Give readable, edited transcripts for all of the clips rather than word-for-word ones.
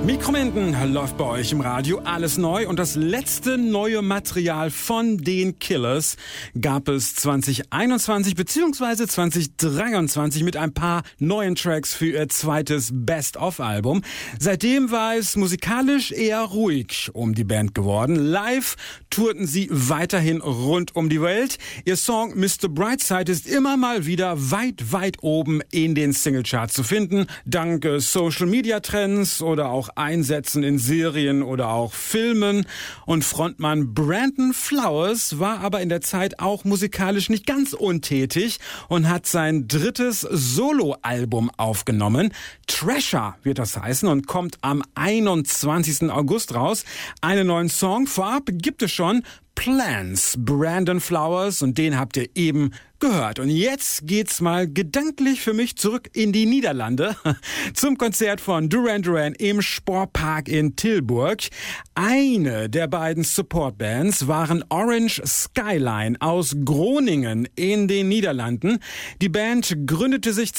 Mikromenten läuft bei euch im Radio alles neu und das letzte neue Material von den Killers gab es 2021 bzw. 2023 mit ein paar neuen Tracks für ihr zweites Best-of-Album. Seitdem war es musikalisch eher ruhig um die Band geworden. Live tourten sie weiterhin rund um die Welt. Ihr Song Mr. Brightside ist immer mal wieder weit oben in den Singlecharts zu finden, dank Social-Media-Trends oder auch Einsätzen in Serien oder auch Filmen. Und Frontmann Brandon Flowers war aber in der Zeit auch musikalisch nicht ganz untätig und hat sein drittes Soloalbum aufgenommen. Treasure wird das heißen und kommt am 21. August raus. Einen neuen Song vorab gibt es schon. Plans, Brandon Flowers, und den habt ihr eben gehört. Und jetzt geht's mal gedanklich für mich zurück in die Niederlande zum Konzert von Duran Duran im Sportpark in Tilburg. Eine der beiden Supportbands waren Orange Skyline aus Groningen in den Niederlanden. Die Band gründete sich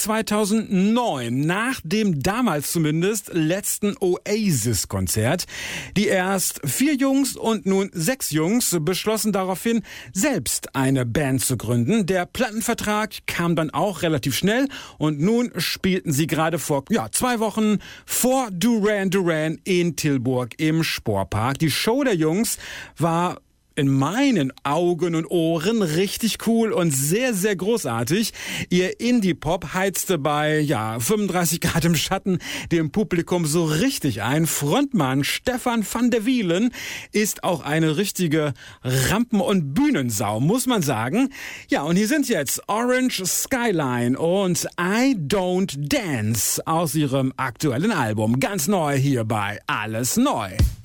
2009 nach dem damals zumindest letzten Oasis-Konzert. Die erst 4 Jungs und nun 6 Jungs beschlossen daraufhin, selbst eine Band zu gründen. Der Plattenvertrag kam dann auch relativ schnell und nun spielten sie gerade vor 2 Wochen vor Duran Duran in Tilburg im Sportpark. Die Show der Jungs war in meinen Augen und Ohren richtig cool und sehr, sehr großartig. Ihr Indie-Pop heizte bei 35 Grad im Schatten dem Publikum so richtig ein. Frontmann Stefan van der Wielen ist auch eine richtige Rampen- und Bühnensau, muss man sagen. Ja, und hier sind jetzt Orange Skyline und I Don't Dance aus ihrem aktuellen Album. Ganz neu hier bei Alles Neu.